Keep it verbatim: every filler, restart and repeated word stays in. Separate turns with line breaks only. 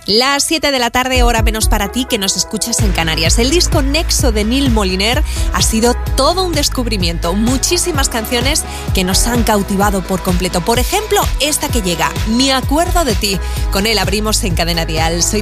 Las siete de la tarde, hora menos para ti, que nos escuchas en Canarias. El disco Nexo de Neil Moliner ha sido todo un descubrimiento. Muchísimas canciones que nos han cautivado por completo. Por ejemplo, esta que llega, Me acuerdo de ti. Con él abrimos En Cadena Dial. Soy